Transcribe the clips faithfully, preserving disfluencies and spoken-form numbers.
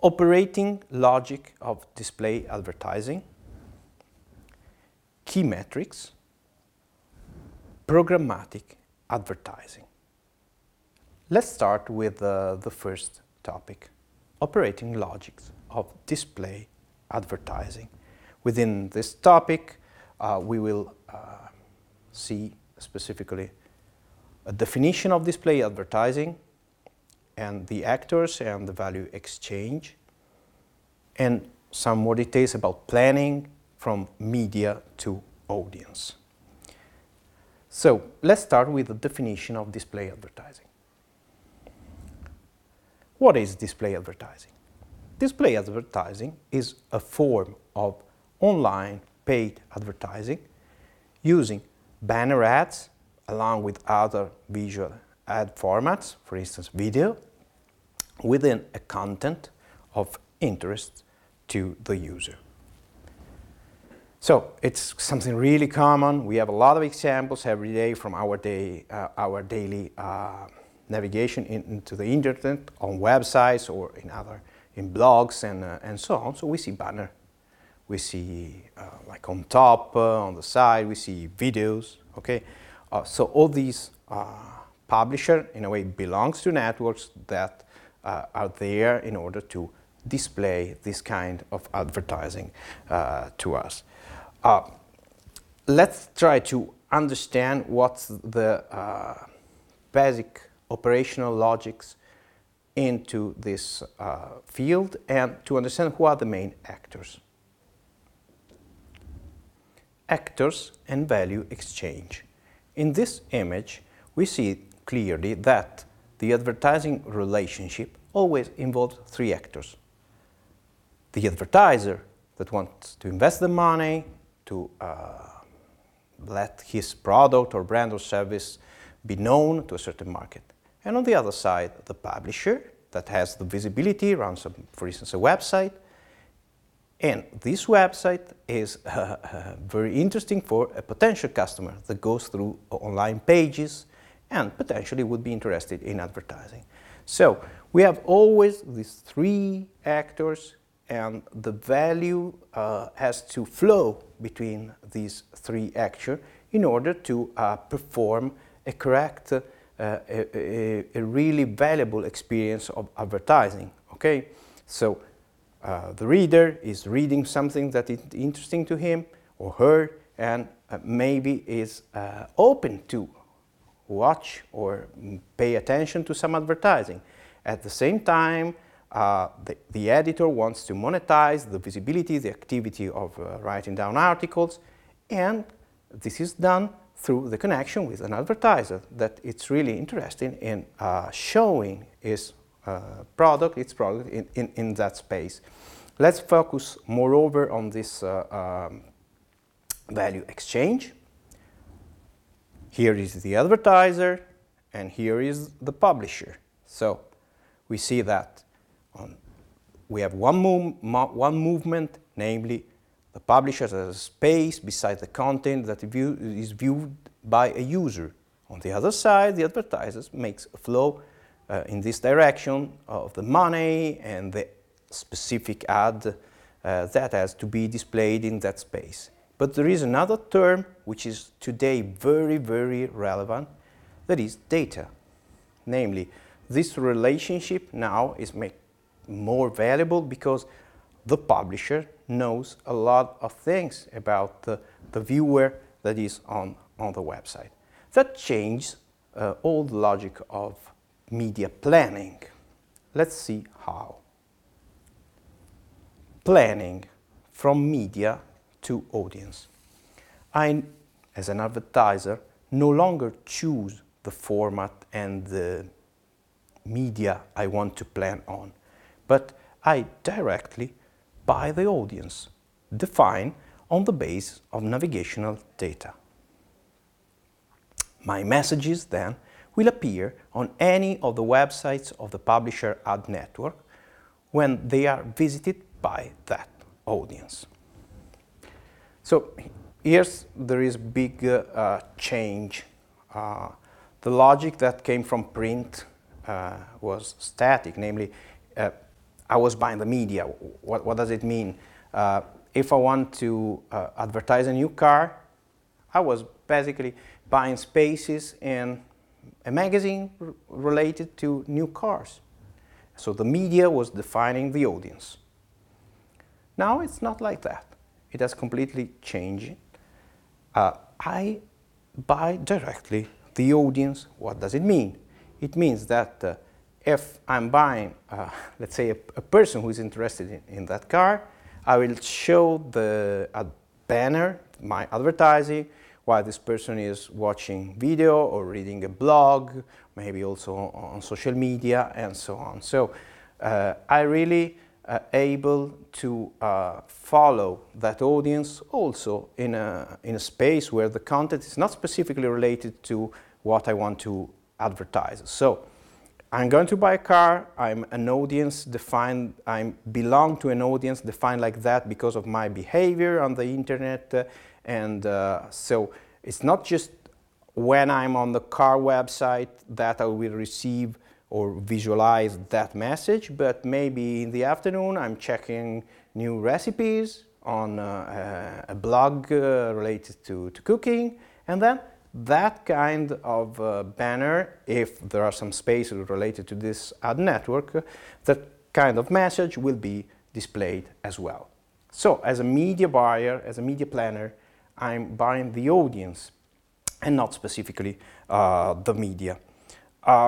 operating logic of display advertising, key metrics, programmatic advertising. Let's start with uh, the first topic, operating logics of display advertising. Within this topic, uh, we will uh, see specifically a definition of display advertising and the actors and the value exchange, and some more details about planning from media to audience. So let's start with the definition of display advertising. What is display advertising? Display advertising is a form of online paid advertising using banner ads along with other visual ad formats, for instance video, within a content of interest to the user. So it's something really common. We have a lot of examples every day from our day, uh, our daily uh, navigation in, into the internet, on websites or in other, in blogs and uh, and so on. So we see banner, we see uh, like on top, uh, on the side, we see videos. Okay, uh, so all these uh, publisher in a way belongs to networks that uh, are there in order to display this kind of advertising uh, to us. Uh, let's try to understand what's the uh, basic operational logics into this uh, field and to understand who are the main actors. Actors and value exchange. In this image, we see clearly that the advertising relationship always involves three actors. The advertiser that wants to invest the money to uh, let his product or brand or service be known to a certain market. And on the other side, the publisher that has the visibility, runs, a, for instance, a website. And this website is uh, uh, very interesting for a potential customer that goes through online pages and potentially would be interested in advertising. So we have always these three actors, and the value uh, has to flow between these three actors in order to uh, perform a correct, uh, a, a, a really valuable experience of advertising. Okay, so uh, the reader is reading something that is interesting to him or her, and uh, maybe is uh, open to watch or pay attention to some advertising. At the same time, Uh, the, the editor wants to monetize the visibility, the activity of uh, writing down articles, and this is done through the connection with an advertiser that it's really interested in uh, showing his uh, product, its product in, in, in that space. Let's focus moreover on this uh, um, value exchange. Here is the advertiser and here is the publisher. So we see that On, we have one, move, mo, one movement, namely the publisher has a space beside the content that view, is viewed by a user. On the other side, the advertiser makes a flow uh, in this direction of the money and the specific ad uh, that has to be displayed in that space. But there is another term which is today very, very relevant, that is data. Namely, this relationship now is made more valuable because the publisher knows a lot of things about the, the viewer that is on, on the website. That changes uh, all the logic of media planning. Let's see how. Planning from media to audience. I, as an advertiser, no longer choose the format and the media I want to plan on, but I directly buy the audience, defined on the basis of navigational data. My messages then will appear on any of the websites of the publisher ad network when they are visited by that audience. So here's there is big uh, uh, change. Uh, the logic that came from print uh, was static, namely uh, I was buying the media. What, what does it mean? Uh, if I want to uh, advertise a new car, I was basically buying spaces in a magazine r- related to new cars. So the media was defining the audience. Now it's not like that. It has completely changed. Uh, I buy directly the audience. What does it mean? It means that uh, if I'm buying, uh, let's say, a, a person who is interested in, in that car, I will show the uh, banner, my advertising, while this person is watching video or reading a blog, maybe also on, on social media and so on. So uh, I really uh, able to uh, follow that audience also in a, in a space where the content is not specifically related to what I want to advertise. So I'm going to buy a car, I'm an audience defined, I belong to an audience defined like that because of my behavior on the internet, uh, and uh, so it's not just when I'm on the car website that I will receive or visualize that message, but maybe in the afternoon I'm checking new recipes on uh, a blog uh, related to, to cooking, and then that kind of uh, banner, if there are some spaces related to this ad network, uh, that kind of message will be displayed as well. So as a media buyer, as a media planner, I'm buying the audience and not specifically uh, the media. Uh,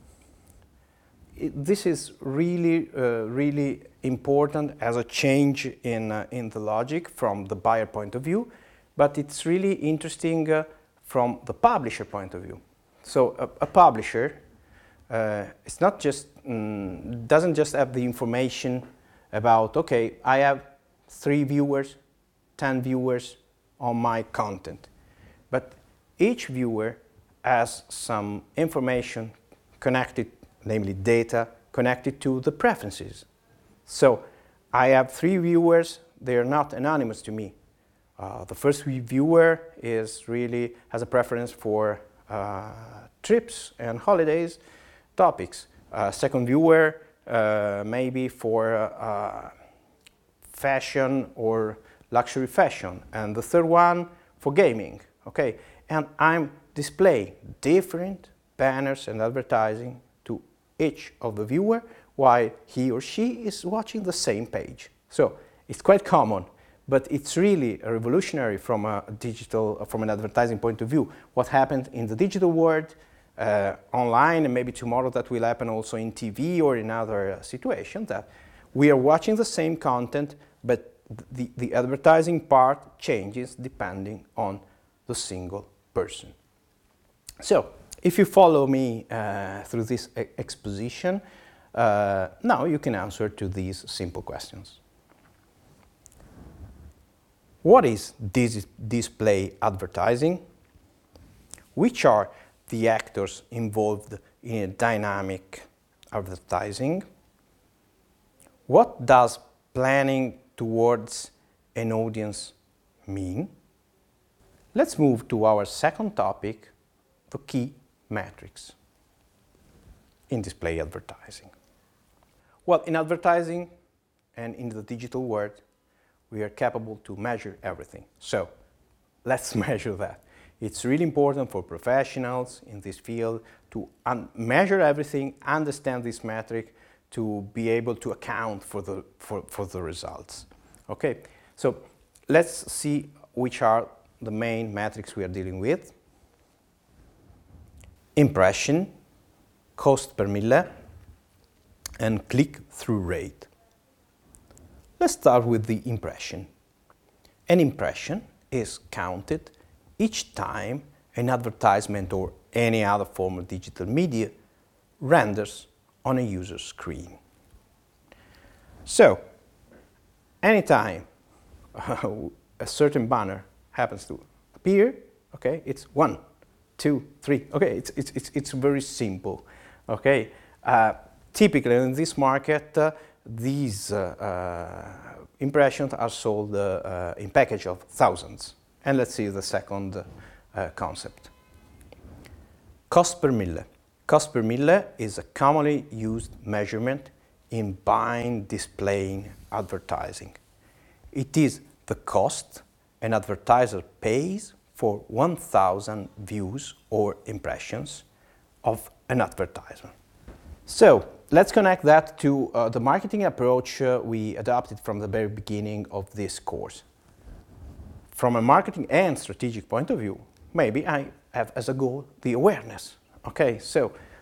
it, this is really, uh, really important as a change in, uh, in the logic from the buyer point of view, but it's really interesting uh, from the publisher point of view. So a, a publisher, uh, it's not just, mm, doesn't just have the information about, okay, I have three viewers, ten viewers on my content, but each viewer has some information connected, namely data, connected to the preferences. So I have three viewers, they are not anonymous to me. Uh, the first viewer is really has a preference for uh, trips and holidays topics. Uh, second viewer uh, maybe for uh, fashion or luxury fashion, and the third one for gaming. Okay, and I'm displaying different banners and advertising to each of the viewer while he or she is watching the same page. So it's quite common. But it's really revolutionary from a digital, from an advertising point of view. What happened in the digital world, uh, online, and maybe tomorrow that will happen also in T V or in other uh, situations, that we are watching the same content, but the, the advertising part changes depending on the single person. So, if you follow me uh, through this e- exposition, uh, now you can answer to these simple questions. What is dis- display advertising? Which are the actors involved in a dynamic advertising? What does planning towards an audience mean? Let's move to our second topic, the key metrics in display advertising. Well, in advertising and in the digital world, we are capable to measure everything. So let's measure that. It's really important for professionals in this field to un- measure everything, understand this metric, to be able to account for the, for, for the results. Okay, so let's see which are the main metrics we are dealing with. Impression, cost per mille, and click-through rate. Let's start with the impression. An impression is counted each time an advertisement or any other form of digital media renders on a user screen. So, anytime a certain banner happens to appear, okay, it's one, two, three. Okay, it's it's it's, it's very simple. Okay, uh, typically in this market, uh, these uh, uh, impressions are sold uh, uh, in package of thousands. And let's see the second uh, concept. Cost per mille. Cost per mille is a commonly used measurement in buying, displaying, advertising. It is the cost an advertiser pays for one thousand views or impressions of an advertisement. So let's connect that to uh, the marketing approach uh, we adopted from the very beginning of this course. From a marketing and strategic point of view, maybe I have as a goal the awareness. Okay, so